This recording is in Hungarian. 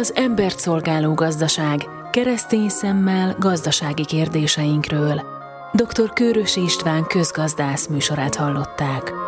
Az embert szolgáló gazdaság, keresztény szemmel gazdasági kérdéseinkről. Dr. Kőrösi István közgazdász műsorát hallották.